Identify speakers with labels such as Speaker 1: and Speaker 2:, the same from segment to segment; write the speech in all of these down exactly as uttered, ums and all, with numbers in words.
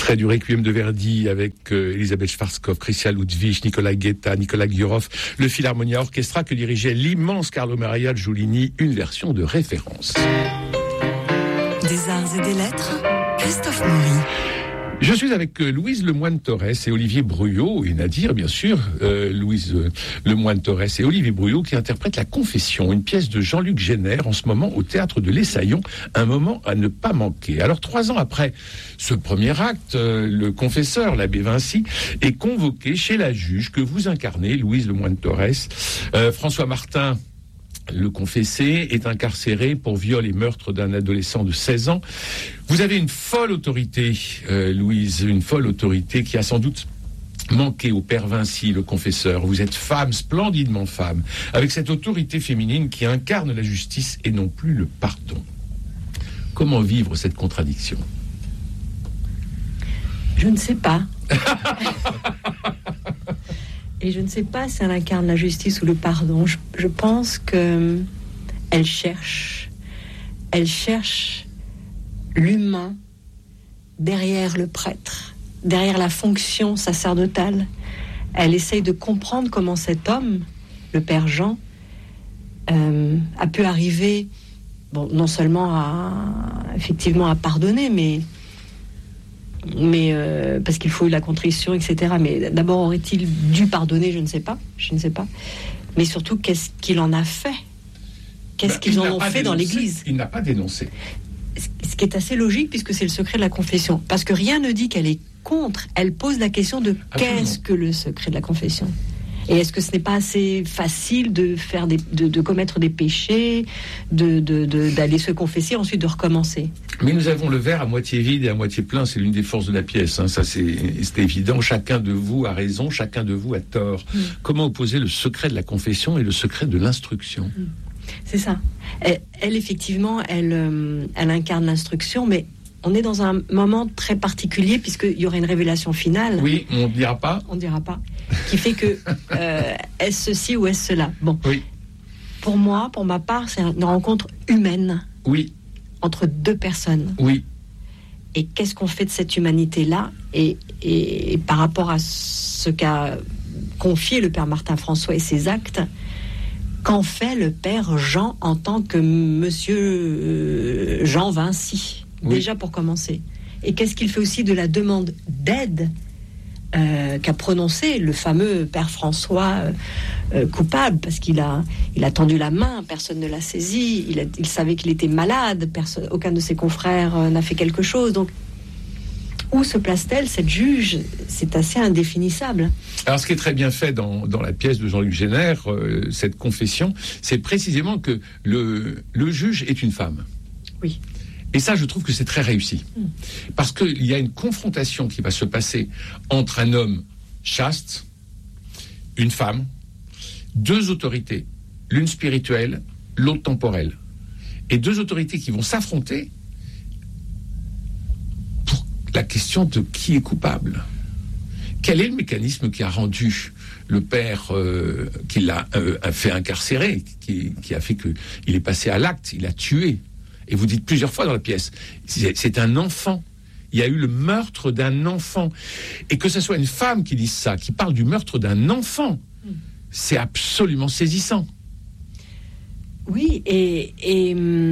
Speaker 1: extrait du Requiem de Verdi avec euh, Elisabeth Schwarzkopf, Christian Ludwig, Nicolas Guetta, Nicolas Gurov, le Philharmonia Orchestra que dirigeait l'immense Carlo Maria Giulini, une version de référence.
Speaker 2: Des arts et des lettres, Christophe Maury.
Speaker 1: Je suis avec euh, Louise Lemoine-Torres et Olivier Bruyot, et Nadir, bien sûr, euh, Louise euh, Lemoine-Torres et Olivier Bruyot, qui interprètent La Confession, une pièce de Jean-Luc Génère, en ce moment au Théâtre de l'Essaillon, un moment à ne pas manquer. Alors, trois ans après ce premier acte, euh, le confesseur, l'abbé Vinci, est convoqué chez la juge que vous incarnez, Louise Lemoine-Torres. Euh, François Martin, le confessé, est incarcéré pour viol et meurtre d'un adolescent de seize ans. Vous avez une folle autorité, euh, Louise, une folle autorité qui a sans doute manqué au père Vinci, le confesseur. Vous êtes femme, splendidement femme, avec cette autorité féminine qui incarne la justice et non plus le pardon. Comment vivre cette contradiction ?
Speaker 3: Je ne sais pas. Et je ne sais pas si elle incarne la justice ou le pardon. Je, je pense que elle cherche, elle cherche l'humain derrière le prêtre, derrière la fonction sacerdotale. Elle essaye de comprendre comment cet homme, le père Jean, euh, a pu arriver, bon, non seulement à effectivement à pardonner, mais mais euh, parce qu'il faut eu la contrition, et cetera. Mais d'abord, aurait-il dû pardonner ? Je ne sais pas, je ne sais pas. Mais surtout, qu'est-ce qu'il en a fait ? Qu'est-ce ben, qu'ils en ont fait
Speaker 1: dénoncé,
Speaker 3: dans l'Église ?
Speaker 1: Il n'a pas dénoncé.
Speaker 3: Ce qui est assez logique, puisque c'est le secret de la confession. Parce que rien ne dit qu'elle est contre. Elle pose la question de Absolument. Qu'est-ce que le secret de la confession ? Et est-ce que ce n'est pas assez facile de faire des, de, de commettre des péchés, de, de, de, d'aller se confesser, ensuite de recommencer ?
Speaker 1: Mais nous avons le verre à moitié vide et à moitié plein, c'est l'une des forces de la pièce, hein. Ça c'est, c'est évident, chacun de vous a raison, chacun de vous a tort. Mm. Comment opposer le secret de la confession et le secret de l'instruction ?
Speaker 3: Mm. C'est ça. Elle, elle effectivement, elle, euh, elle incarne l'instruction, mais on est dans un moment très particulier, puisqu'il y aurait une révélation finale.
Speaker 1: Oui, on ne dira pas.
Speaker 3: On ne dira pas. Qui fait que, euh, est-ce ceci ou est-ce cela ? Bon.
Speaker 1: Oui.
Speaker 3: Pour moi, pour ma part, c'est une rencontre humaine.
Speaker 1: Oui.
Speaker 3: Entre deux personnes.
Speaker 1: Oui.
Speaker 3: Et qu'est-ce qu'on fait de cette humanité-là ? et, et, et par rapport à ce qu'a confié le père Martin François et ses actes, qu'en fait le père Jean en tant que monsieur Jean Vinci ? Oui. Déjà pour commencer. Et qu'est-ce qu'il fait aussi de la demande d'aide euh, qu'a prononcé le fameux père François euh, euh, coupable, parce qu'il a, il a tendu la main, personne ne l'a saisi, il, a, il savait qu'il était malade, personne, aucun de ses confrères euh, n'a fait quelque chose. Donc, où se place-t-elle, cette juge ? C'est assez indéfinissable.
Speaker 1: Alors, ce qui est très bien fait dans, dans la pièce de Jean-Luc Génère, euh, cette confession, c'est précisément que le, le juge est une femme.
Speaker 3: Oui.
Speaker 1: Et ça, je trouve que c'est très réussi. Mmh. Parce qu'il y a une confrontation qui va se passer entre un homme chaste, une femme, deux autorités, l'une spirituelle, l'autre temporelle. Et deux autorités qui vont s'affronter pour la question de qui est coupable. Quel est le mécanisme qui a rendu le père euh, qui l'a euh, fait incarcérer, qui, qui a fait qu'il est passé à l'acte, il a tué. Et vous dites plusieurs fois dans la pièce, c'est, c'est un enfant. Il y a eu le meurtre d'un enfant. Et que ce soit une femme qui dise ça, qui parle du meurtre d'un enfant, mmh. c'est absolument saisissant.
Speaker 3: Oui, et, et,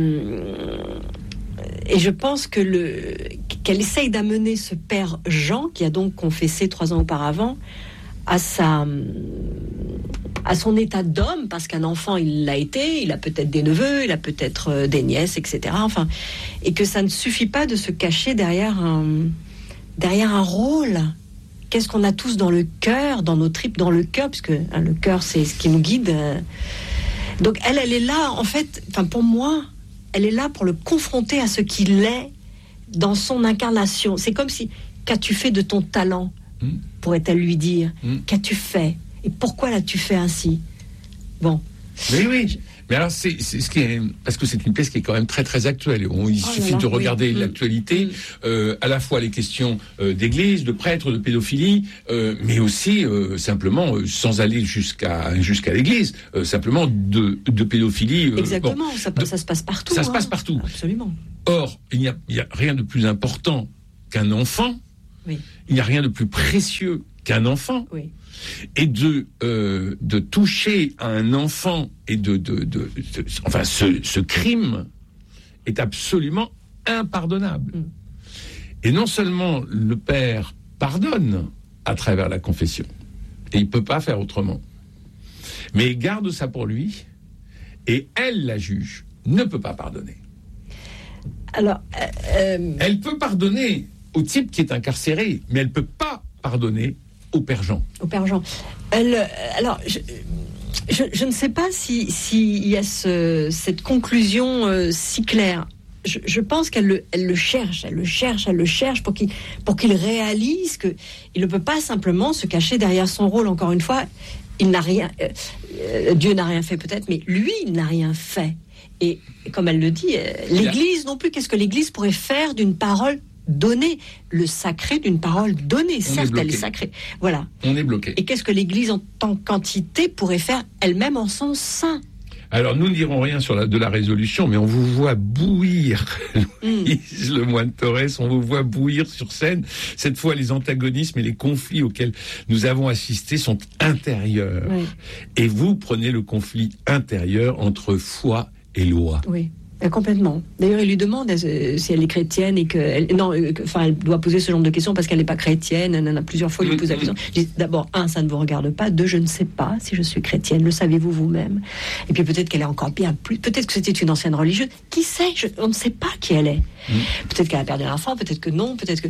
Speaker 3: et je pense que le, qu'elle essaye d'amener ce père Jean, qui a donc confessé trois ans auparavant, à sa... à son état d'homme, parce qu'un enfant, il l'a été, il a peut-être des neveux, il a peut-être des nièces, et cetera. Enfin, et que ça ne suffit pas de se cacher derrière un, derrière un rôle. Qu'est-ce qu'on a tous dans le cœur, dans nos tripes, dans le cœur, parce que hein, le cœur, c'est ce qui nous guide. Donc elle, elle est là, en fait, enfin pour moi, elle est là pour le confronter à ce qu'il est dans son incarnation. C'est comme si, qu'as-tu fait de ton talent ? mmh. pourrait-elle lui dire. mmh. Qu'as-tu fait ? Et pourquoi l'as-tu fait ainsi ? Bon.
Speaker 1: Oui, oui. Mais alors, c'est, c'est ce qui est, parce que c'est une pièce qui est quand même très très actuelle. On, il oh suffit là, de regarder oui. l'actualité, mmh. euh, à la fois les questions euh, d'église, de prêtres, de pédophilie, euh, mais aussi euh, simplement, euh, sans aller jusqu'à jusqu'à l'église, euh, simplement de, de pédophilie. Euh,
Speaker 3: Exactement.
Speaker 1: Bon,
Speaker 3: ça,
Speaker 1: de,
Speaker 3: ça se passe partout.
Speaker 1: Ça
Speaker 3: hein.
Speaker 1: se passe partout.
Speaker 3: Absolument.
Speaker 1: Or, il n'y a, il y a rien de plus important qu'un enfant
Speaker 3: Oui.
Speaker 1: Il n'y a rien de plus précieux qu'un enfant.
Speaker 3: Oui.
Speaker 1: Et de, euh, de toucher à un enfant et de... de, de, de enfin, ce, ce crime est absolument impardonnable. Mm. Et non seulement le père pardonne à travers la confession, et il ne peut pas faire autrement, mais il garde ça pour lui, et elle, la juge, ne peut pas pardonner.
Speaker 3: Alors, euh, euh...
Speaker 1: elle peut pardonner au type qui est incarcéré, mais elle ne peut pas pardonner au père Jean.
Speaker 3: Au père Jean. Elle, alors, je, je, je ne sais pas si, si il y a ce, cette conclusion euh, si claire. Je, je pense qu'elle le, elle le cherche, elle le cherche, elle le cherche pour qu'il, pour qu'il réalise que il ne peut pas simplement se cacher derrière son rôle. Encore une fois, il n'a rien, euh, euh, Dieu n'a rien fait peut-être, mais lui, il n'a rien fait. Et comme elle le dit, euh, l'Église non plus. Qu'est-ce que l'Église pourrait faire d'une parole donnée, le sacré d'une parole donnée? On Certes, est elle est sacrée. Voilà.
Speaker 1: On est bloqué.
Speaker 3: Et qu'est-ce que l'Église en tant qu'entité pourrait faire elle-même en son sein?
Speaker 1: Alors, nous ne dirons rien sur la, de la résolution, mais on vous voit bouillir, Louise mm. Le Moine Torres, on vous voit bouillir sur scène. Cette fois, les antagonismes et les conflits auxquels nous avons assisté sont intérieurs. Oui. Et vous prenez le conflit intérieur entre foi et loi.
Speaker 3: Oui. Complètement. D'ailleurs, il lui demande euh, si elle est chrétienne et que, elle, non, euh, que, enfin, elle doit poser ce genre de questions parce qu'elle n'est pas chrétienne. Elle en a plusieurs fois lui pose la question. Je dis, d'abord, un, ça ne vous regarde pas. Deux, je ne sais pas si je suis chrétienne. Le savez-vous vous-même? Et puis peut-être qu'elle est encore bien plus. Peut-être que c'était une ancienne religieuse. Qui sait? Je, on ne sait pas qui elle est. Mmh. Peut-être qu'elle a perdu un enfant. Peut-être que non. Peut-être que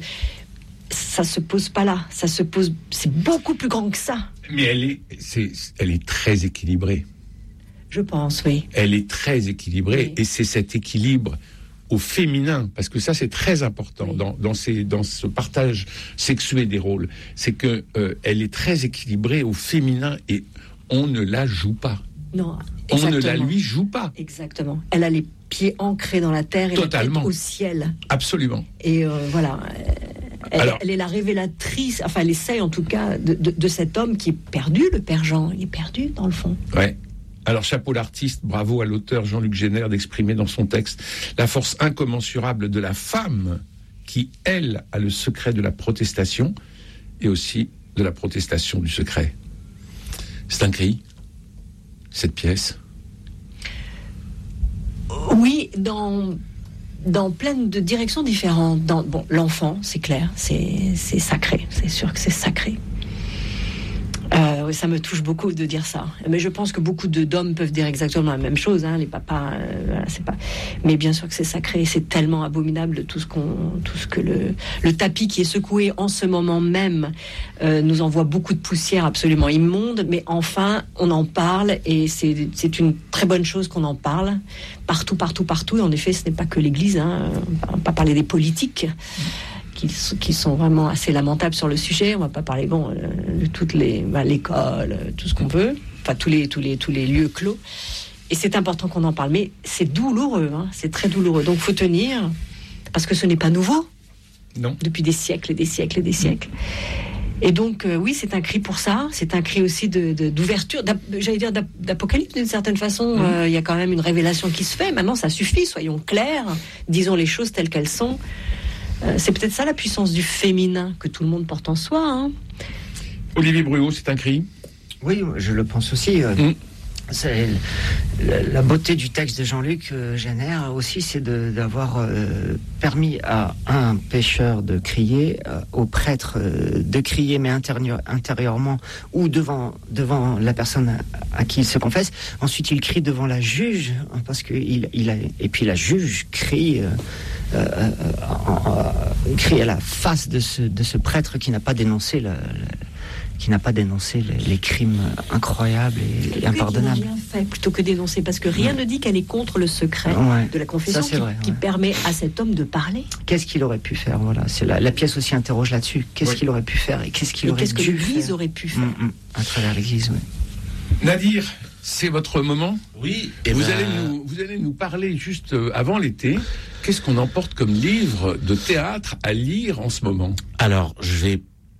Speaker 3: ça se pose pas là. Ça se pose. C'est beaucoup plus grand que ça.
Speaker 1: Mais elle est, c'est, elle est très équilibrée.
Speaker 3: Je pense, oui.
Speaker 1: Elle est très équilibrée, oui. Et c'est cet équilibre au féminin, parce que ça c'est très important oui. dans, dans, ces, dans ce partage sexué des rôles, c'est que euh, elle est très équilibrée au féminin et on ne la joue pas.
Speaker 3: Non,
Speaker 1: exactement. On ne la lui joue pas.
Speaker 3: Exactement. Elle a les pieds ancrés dans la terre et
Speaker 1: Totalement.
Speaker 3: La tête au ciel.
Speaker 1: Absolument.
Speaker 3: Et euh, voilà. Elle, Alors, elle est la révélatrice, enfin elle essaye en tout cas de, de, de cet homme qui est perdu, le père Jean. Il est perdu dans le fond.
Speaker 1: Ouais. Alors, chapeau l'artiste, bravo à l'auteur Jean-Luc Génère d'exprimer dans son texte la force incommensurable de la femme qui, elle, a le secret de la protestation et aussi de la protestation du secret. C'est un cri, cette pièce.
Speaker 3: Oui, dans, dans plein de directions différentes. Dans, bon, l'enfant, c'est clair, c'est, c'est sacré, c'est sûr que c'est sacré. Euh, oui, ça me touche beaucoup de dire ça. Mais je pense que beaucoup de, d'hommes peuvent dire exactement la même chose. Hein, les papas, euh, voilà, c'est pas. Mais bien sûr que c'est sacré. C'est tellement abominable tout ce qu'on, tout ce que le, le tapis qui est secoué en ce moment même euh, nous envoie beaucoup de poussière absolument immonde. Mais enfin, on en parle et c'est, c'est une très bonne chose qu'on en parle partout, partout, partout. Et en effet, ce n'est pas que l'Église. Hein, on va pas parler des politiques. Qui, qui sont vraiment assez lamentables sur le sujet. On va pas parler bon de toutes les bah, l'école, tout ce qu'on veut, enfin tous les tous les tous les lieux clos. Et c'est important qu'on en parle, mais c'est douloureux, hein, c'est très douloureux. Donc faut tenir parce que ce n'est pas nouveau.
Speaker 1: Non. Depuis
Speaker 3: des siècles et des siècles et des siècles. Et donc euh, oui, c'est un cri pour ça. C'est un cri aussi de, de d'ouverture, d'ap, j'allais dire d'ap, d'apocalypse d'une certaine façon. Il mmh. euh, y a quand même une révélation qui se fait. Maintenant, ça suffit. Soyons clairs. Disons les choses telles qu'elles sont. Euh, c'est peut-être ça la puissance du féminin que tout le monde porte en soi. Hein.
Speaker 1: Olivier Bruot, c'est un cri?
Speaker 4: Oui, je le pense aussi. Euh, mmh. c'est, la, la beauté du texte de Jean-Luc euh, Génère aussi, c'est de, d'avoir euh, permis à un pécheur de crier, euh, au prêtre euh, de crier, mais intérieur, intérieurement ou devant, devant la personne à, à qui il se confesse. Ensuite, il crie devant la juge, parce que il, il a, et puis la juge crie. Euh, Euh, euh, euh, crie à la face de ce, de ce prêtre qui n'a pas dénoncé le, le, qui n'a pas dénoncé les, les crimes incroyables et, et impardonnables.
Speaker 3: Rien fait plutôt que dénoncer, parce que rien ouais. ne dit qu'elle est contre le secret ouais. de la confession Ça, qui, vrai, qui ouais. permet à cet homme de parler.
Speaker 4: Qu'est-ce qu'il aurait pu faire? Voilà, c'est la, la pièce aussi interroge là-dessus. Qu'est-ce ouais. qu'il aurait pu faire et qu'est-ce qu'il
Speaker 3: et
Speaker 4: aurait
Speaker 3: qu'est-ce
Speaker 4: dû
Speaker 3: que l'Église
Speaker 4: faire
Speaker 3: aurait pu faire
Speaker 4: mmh, mmh, à travers l'Église. Ouais.
Speaker 1: Nadir, c'est votre moment.
Speaker 5: Oui.
Speaker 1: Et vous ben... allez nous, vous allez nous parler juste avant l'été. Qu'est-ce qu'on emporte comme livre de théâtre à lire en ce moment?
Speaker 5: Alors, je vais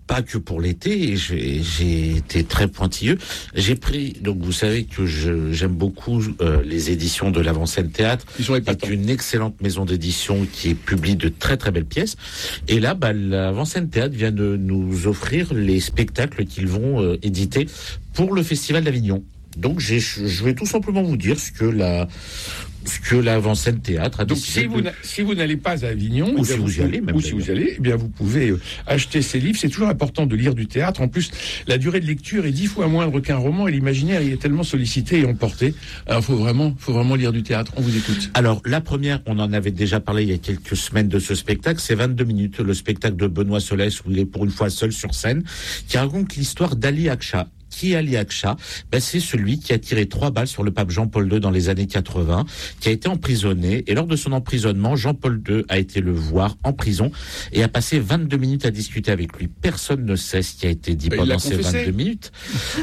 Speaker 5: pas que pour l'été, j'ai, j'ai été très pointilleux. J'ai pris, donc vous savez que je, j'aime beaucoup euh, les éditions de l'Avant-Scène Théâtre.
Speaker 1: Ils sont épatants.
Speaker 5: C'est une excellente maison d'édition qui publie de très très belles pièces. Et là, bah, l'Avant-Scène Théâtre vient de nous offrir les spectacles qu'ils vont euh, éditer pour le Festival d'Avignon. Donc j'ai, je vais tout simplement vous dire ce que la... ce que l'Avant-Scène Théâtre a
Speaker 1: Donc
Speaker 5: décidé
Speaker 1: si vous,
Speaker 5: de...
Speaker 1: si vous n'allez pas à Avignon,
Speaker 5: ou
Speaker 1: eh
Speaker 5: si
Speaker 1: bien,
Speaker 5: vous y allez, même
Speaker 1: ou si vous y allez, eh bien vous pouvez euh, acheter ces livres. C'est toujours important de lire du théâtre. En plus, la durée de lecture est dix fois moindre qu'un roman et l'imaginaire y est tellement sollicité et emporté. Alors faut vraiment, faut vraiment lire du théâtre. On vous écoute.
Speaker 5: Alors la première, on en avait déjà parlé il y a quelques semaines de ce spectacle, c'est vingt-deux minutes, le spectacle de Benoît Solès où il est pour une fois seul sur scène, qui raconte l'histoire d'Ali Akcha. Qui est Ali Akcha? Ben, c'est celui qui a tiré trois balles sur le pape Jean-Paul deux dans les années quatre-vingts, qui a été emprisonné. Et lors de son emprisonnement, Jean-Paul deux a été le voir en prison et a passé vingt-deux minutes à discuter avec lui. Personne ne sait ce qui a été dit
Speaker 1: Ben,
Speaker 5: pendant ces vingt-deux minutes.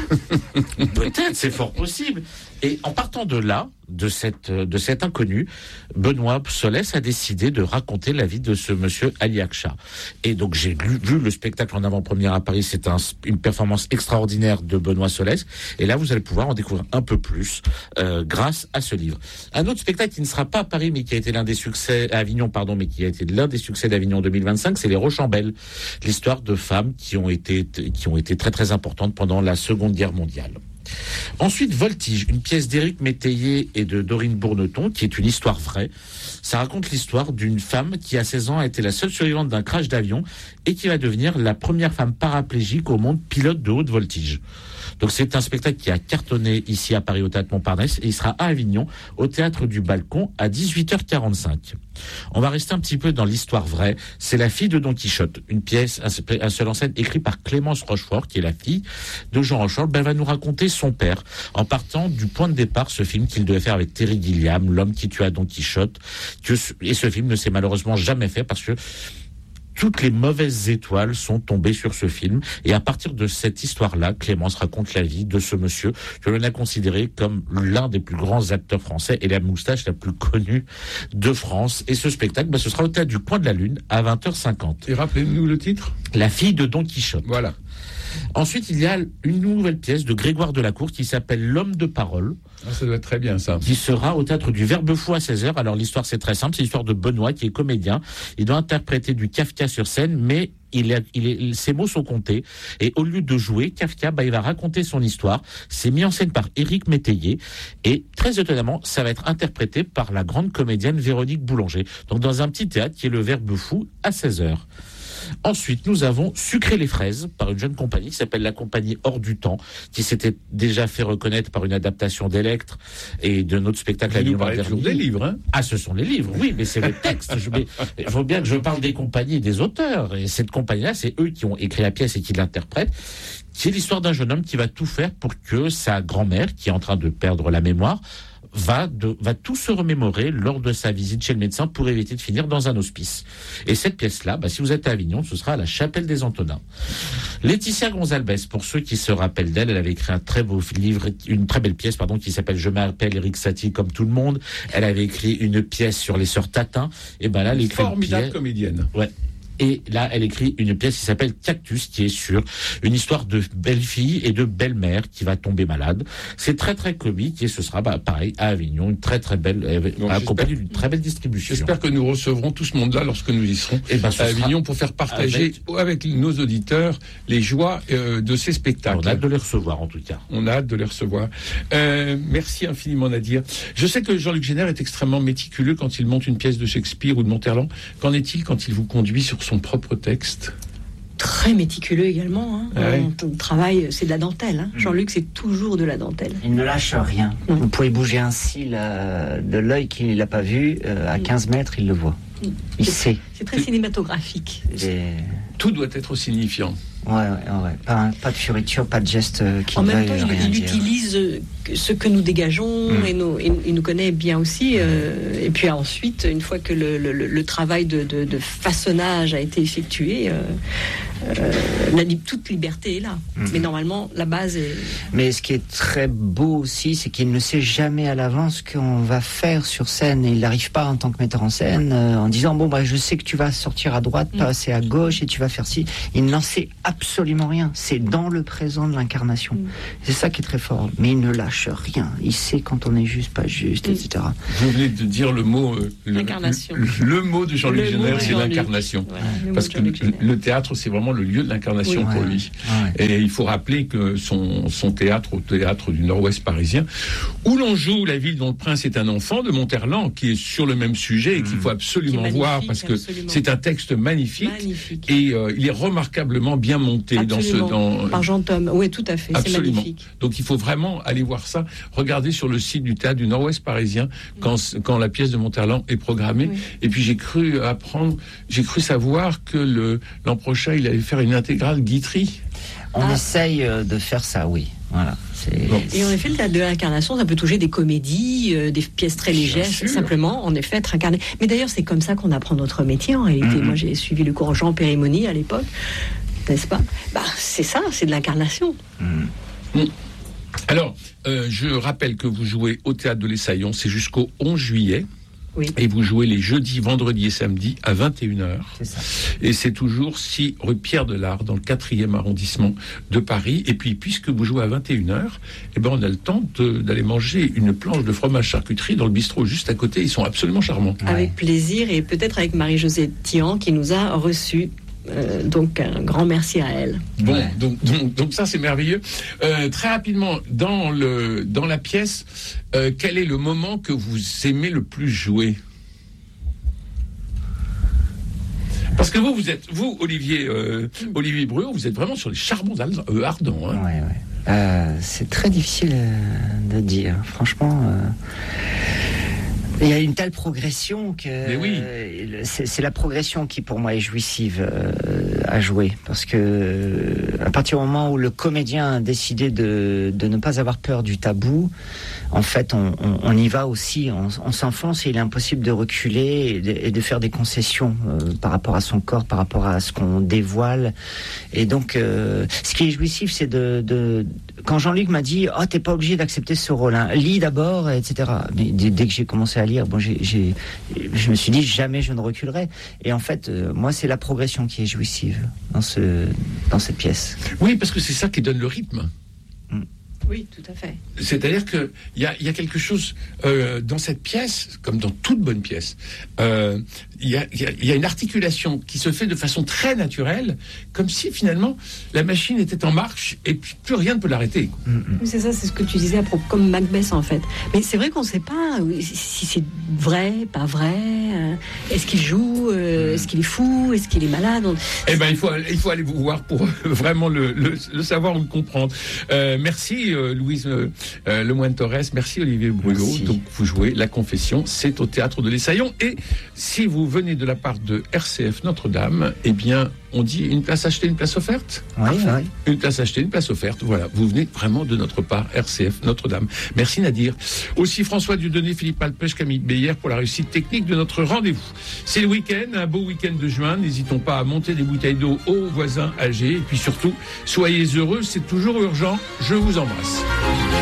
Speaker 5: Peut-être, c'est fort possible. Et en partant de là, de cette, de cet inconnu, Benoît Solès a décidé de raconter la vie de ce monsieur Ali Akcha. Et donc j'ai lu, vu le spectacle en avant-première à Paris, c'est un, une performance extraordinaire de Benoît Solès. Et là, vous allez pouvoir en découvrir un peu plus euh, grâce à ce livre. Un autre spectacle qui ne sera pas à Paris, mais qui a été l'un des succès, à Avignon, pardon, mais qui a été l'un des succès d'Avignon deux mille vingt-cinq, c'est Les Rochambeaux, l'histoire de femmes qui ont été, qui ont été très très importantes pendant la Seconde Guerre mondiale. Ensuite, Voltige, une pièce d'Éric Métayer et de Dorine Bourneton, qui est une histoire vraie. Ça raconte l'histoire d'une femme qui, à seize ans, a été la seule survivante d'un crash d'avion et qui va devenir la première femme paraplégique au monde pilote de haute voltige. Donc c'est un spectacle qui a cartonné ici à Paris au Théâtre Montparnasse et il sera à Avignon au Théâtre du Balcon à dix-huit heures quarante-cinq. On va rester un petit peu dans l'histoire vraie. C'est La fille de Don Quichotte, une pièce, un seul en scène écrit par Clémence Rochefort, qui est la fille de Jean Rochefort. Ben, elle va nous raconter son père en partant du point de départ, ce film qu'il devait faire avec Terry Gilliam, L'homme qui tua Don Quichotte. Que, et ce film ne s'est malheureusement jamais fait parce que toutes les mauvaises étoiles sont tombées sur ce film. Et à partir de cette histoire-là, Clémence raconte la vie de ce monsieur que l'on a considéré comme l'un des plus grands acteurs français et la moustache la plus connue de France. Et ce spectacle, bah, ce sera au Théâtre du Coin de la Lune à vingt heures cinquante.
Speaker 1: Et rappelez-nous le titre ?
Speaker 5: La fille de Don Quichotte.
Speaker 1: Voilà.
Speaker 5: Ensuite, il y a une nouvelle pièce de Grégoire Delacour qui s'appelle L'homme de parole.
Speaker 1: Ah, ça doit être très bien, ça.
Speaker 5: Qui sera au Théâtre du Verbe Fou à seize heures. Alors, l'histoire, c'est très simple. C'est l'histoire de Benoît, qui est comédien. Il doit interpréter du Kafka sur scène, mais il est, il est, ses mots sont comptés. Et au lieu de jouer Kafka, bah, il va raconter son histoire. C'est mis en scène par Éric Métayer. Et très étonnamment, ça va être interprété par la grande comédienne Véronique Boulanger. Donc, dans un petit théâtre qui est le Verbe Fou à seize heures. Ensuite, nous avons Sucré les fraises par une jeune compagnie qui s'appelle la compagnie Hors du Temps, qui s'était déjà fait reconnaître par une adaptation d'Electre et de notre spectacle à
Speaker 1: Vous nous parlez toujours des livres, hein ?
Speaker 5: Ah, ce sont les livres, oui, mais c'est le texte. Je, mais, il faut bien que je parle des compagnies et des auteurs. Et cette compagnie-là, c'est eux qui ont écrit la pièce et qui l'interprètent. C'est l'histoire d'un jeune homme qui va tout faire pour que sa grand-mère, qui est en train de perdre la mémoire, va, de, va tout se remémorer lors de sa visite chez le médecin pour éviter de finir dans un hospice. Et cette pièce-là, bah, si vous êtes à Avignon, ce sera à la Chapelle des Antonins. Laetitia Gonzalez, pour ceux qui se rappellent d'elle, elle avait écrit un très beau livre, une très belle pièce, pardon, qui s'appelle Je m'appelle Eric Satie comme tout le monde. Elle avait écrit une pièce sur les sœurs Tatin. Et ben là, elle écrit
Speaker 1: formidable
Speaker 5: une pièce,
Speaker 1: comédienne.
Speaker 5: Ouais. Et là, elle écrit une pièce qui s'appelle Cactus, qui est sur une histoire de belle-fille et de belle-mère qui va tomber malade. C'est très, très comique et ce sera, bah, pareil, à Avignon, une très, très belle, donc, accompagnée d'une très belle distribution.
Speaker 1: J'espère que nous recevrons tout ce monde-là lorsque nous y serons
Speaker 5: et ben,
Speaker 1: à Avignon pour faire partager avec, avec nos auditeurs les joies euh, de ces spectacles.
Speaker 5: On a hâte de les recevoir, en tout cas.
Speaker 1: On a hâte de les recevoir. Euh, merci infiniment, Nadir. Je sais que Jean-Luc Génère est extrêmement méticuleux quand il monte une pièce de Shakespeare ou de Monterland. Qu'en est-il quand il vous conduit sur son propre texte ?
Speaker 3: Très méticuleux également. Hein.
Speaker 1: Ah ouais.
Speaker 3: On travaille, c'est de la dentelle. Hein. Jean-Luc, c'est toujours de la dentelle.
Speaker 4: Il ne lâche rien.
Speaker 3: Non.
Speaker 4: Vous pouvez bouger un cil euh, de l'œil qu'il n'a pas vu, euh, à quinze mètres, il le voit. Il
Speaker 3: c'est,
Speaker 4: sait.
Speaker 3: C'est très cinématographique.
Speaker 4: Et...
Speaker 1: Tout doit être signifiant.
Speaker 4: Ouais, ouais, ouais. Pas, pas de fioriture, pas de geste qui
Speaker 3: en
Speaker 4: ne
Speaker 3: même temps,
Speaker 4: veuille rien
Speaker 3: il, il
Speaker 4: dire.
Speaker 3: utilise ce que nous dégageons
Speaker 4: mmh.
Speaker 3: et, nous, et il nous connaît bien aussi. Euh, et puis ensuite, une fois que le, le, le travail de, de, de façonnage a été effectué, euh, euh, la, toute liberté est là. Mmh. Mais normalement, la base est...
Speaker 4: Mais ce qui est très beau aussi, c'est qu'il ne sait jamais à l'avance ce qu'on va faire sur scène. Et il n'arrive pas en tant que metteur en scène euh, en disant, bon, bah, je sais que tu vas sortir à droite,
Speaker 3: Mm.
Speaker 4: passer à gauche et tu vas faire ci. Il n'en sait absolument rien. C'est dans le présent de l'incarnation.
Speaker 3: Mm.
Speaker 4: C'est ça qui est très fort. Mais il ne lâche rien. Il sait quand on est juste, pas juste,
Speaker 3: Mm.
Speaker 4: et cetera.
Speaker 1: Vous venez de dire le mot, euh, le,
Speaker 3: L'incarnation.
Speaker 1: le, le mot de Jean-Luc
Speaker 3: Le mot
Speaker 1: Génère,
Speaker 3: de
Speaker 1: c'est
Speaker 3: Jean-Luc.
Speaker 1: l'incarnation.
Speaker 3: Voilà, le
Speaker 1: Parce
Speaker 3: mot
Speaker 1: que
Speaker 3: de Jean-Luc
Speaker 1: le,
Speaker 3: Génère.
Speaker 1: le théâtre, c'est vraiment le lieu de l'incarnation
Speaker 3: Oui.
Speaker 1: pour
Speaker 4: Ouais.
Speaker 1: lui.
Speaker 4: Ouais.
Speaker 1: Et il faut rappeler que son, son théâtre, au théâtre du Nord-Ouest parisien, où l'on joue La ville dont le prince est un enfant de Monterland, qui est sur le même sujet et qu'il faut absolument
Speaker 3: Qui est
Speaker 1: voir
Speaker 3: magnifique,
Speaker 1: parce que
Speaker 3: absolument.
Speaker 1: c'est un texte magnifique,
Speaker 3: Magnifique.
Speaker 1: et euh, il est remarquablement bien monté dans ce.
Speaker 3: Absolument.
Speaker 1: Dans,
Speaker 3: Par Jean Thom. Oui, tout à fait. C'est
Speaker 1: Absolument.
Speaker 3: magnifique.
Speaker 1: Donc il faut vraiment aller voir ça. Regardez sur le site du théâtre du Nord-Ouest parisien quand, quand la pièce de Monterland est programmée.
Speaker 3: Oui.
Speaker 1: Et puis j'ai cru apprendre, j'ai cru savoir que le, l'an prochain il allait faire une intégrale Guitry.
Speaker 4: On
Speaker 3: Ah.
Speaker 4: essaye euh, de faire ça, oui. Voilà. C'est...
Speaker 1: Bon.
Speaker 3: Et en effet, le théâtre de l'incarnation, ça peut toucher des comédies, euh, des pièces très
Speaker 1: Bien
Speaker 3: légères,
Speaker 1: sûr.
Speaker 3: simplement, en effet, être incarné. Mais d'ailleurs, c'est comme ça qu'on apprend notre métier, en réalité.
Speaker 1: Mhm.
Speaker 3: Moi, j'ai suivi le cours Jean Périmoni à l'époque, n'est-ce pas? Bah, c'est ça, c'est de l'incarnation.
Speaker 4: Mm.
Speaker 1: Alors, euh, je rappelle que vous jouez au théâtre de l'Essaillon, c'est jusqu'au onze juillet.
Speaker 3: Oui.
Speaker 1: Et vous jouez les jeudis, vendredis et samedis à vingt et une heures.
Speaker 4: C'est ça.
Speaker 1: Et c'est toujours six rue Pierre de Lard, dans le quatrième arrondissement de Paris. Et puis, puisque vous jouez à vingt et une heures, eh ben, on a le temps de, d'aller manger une planche de fromage charcuterie dans le bistrot juste à côté. Ils sont absolument charmants.
Speaker 4: Ouais.
Speaker 3: Avec plaisir, et peut-être avec Marie-Josée Tian, qui nous a reçus. Euh, donc, un grand merci à elle.
Speaker 1: Bon,
Speaker 4: Ouais.
Speaker 1: donc, donc, donc ça c'est merveilleux. Euh, très rapidement, dans le dans la pièce, euh, quel est le moment que vous aimez le plus jouer? Parce que vous, vous êtes, vous, Olivier, euh, Olivier Bruot, vous êtes vraiment sur les charbons al- euh, ardents. Hein.
Speaker 4: Ouais, ouais. Euh, c'est très difficile euh, de dire. Franchement, euh, il y a une telle progression que
Speaker 1: Mais oui.
Speaker 4: euh, c'est, c'est la progression qui, pour moi, est jouissive euh, à jouer. Parce que euh, à partir du moment où le comédien a décidé de, de ne pas avoir peur du tabou, en fait, on, on, on y va aussi. On, on s'enfonce et il est impossible de reculer et de, et de faire des concessions euh, par rapport à son corps, par rapport à ce qu'on dévoile. Et donc, euh, ce qui est jouissif, c'est de, de quand Jean-Luc m'a dit « Oh, t'es pas obligé d'accepter ce rôle, hein. Lis d'abord, et cetera » Mais dès, dès que j'ai commencé à lire, bon, j'ai, j'ai, je me suis dit « Jamais je ne reculerai ». Et en fait, euh, moi, c'est la progression qui est jouissive dans, ce, dans cette pièce.
Speaker 1: Oui, parce que c'est ça qui donne le rythme.
Speaker 3: Oui, tout à fait.
Speaker 1: C'est-à-dire que il y a, y a quelque chose euh, dans cette pièce, comme dans toute bonne pièce, euh, il y, a, y, a, y a une articulation qui se fait de façon très naturelle, comme si finalement la machine était en marche et puis plus rien ne peut l'arrêter.
Speaker 3: Oui, c'est ça, c'est ce que tu disais à propos, comme Macbeth en fait. Mais c'est vrai qu'on ne sait pas euh, si c'est vrai, pas vrai. euh, Est-ce qu'il joue euh, Est-ce qu'il est fou Est-ce qu'il est malade On-
Speaker 1: Eh ben, il faut, il faut aller vous voir pour vraiment le, le, le savoir ou le comprendre. Euh, merci euh, Louise euh, euh, Lemoine-Torres, merci Olivier Bruot.
Speaker 4: Merci.
Speaker 1: Donc vous jouez La Confession, c'est au théâtre de l'Essaillon. Et si vous venez de la part de R C F Notre-Dame, eh bien, on dit une place achetée, une place offerte.
Speaker 4: Oui, oui.
Speaker 1: Une place achetée, une place offerte. Voilà, vous venez vraiment de notre part, R C F Notre-Dame. Merci Nadir. Aussi François Dieudonné, Philippe Alpech, Camille Beyer pour la réussite technique de notre rendez-vous. C'est le week-end, un beau week-end de juin. N'hésitons pas à monter des bouteilles d'eau aux voisins âgés. Et puis surtout, soyez heureux, c'est toujours urgent. Je vous embrasse.